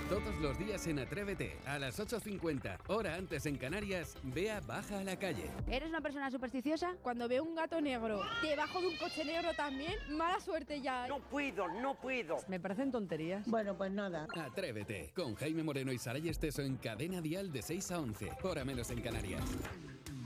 Todos los días en Atrévete, a las 8:50, hora antes en Canarias, Bea baja a la calle. ¿Eres una persona supersticiosa? Cuando veo un gato negro debajo de un coche negro también, mala suerte ya. No puedo. Me parecen tonterías. Bueno, pues nada. Atrévete, con Jaime Moreno y Saray Esteso en Cadena Dial de 6 a 11, hora menos en Canarias.